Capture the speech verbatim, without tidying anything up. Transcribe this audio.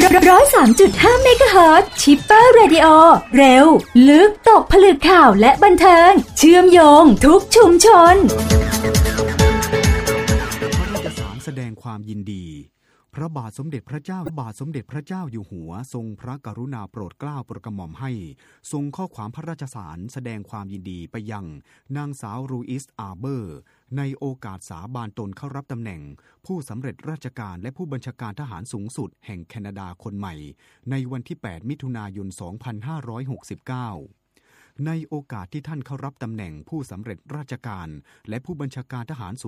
ร้อยสามจุดห้าเมกะเฮิรตซ์ชิปเปอร์เรดิโอเร็วลึกตกผลึกข่าวและบันเทิงเชื่อมโยงทุกชุมชนพระราชสารแสดงความยินดีพระบาทสมเด็จพระเจ้าบาทสมเด็จพระเจ้าอยู่หัวทรงพระกรุณาโปรดเกล้าโปรดกระหม่อมให้ทรงข้อความพระราชสารแสดงความยินดีไปยังนางสาวรูอิสอาร์เบอร์ในโอกาสสาบานตนเข้ารับตำแหน่งผู้สำเร็จราชการและผู้บัญชาการทหารสูงสุดแห่งแคนาดาคนใหม่ในวันที่แปดมิถุนายนสองพันห้าร้อยหกสิบเก้าในโอกาสที่ท่านเข้ารับตำแหน่งผู้สำเร็จราชการและผู้บัญชาการทหารสูง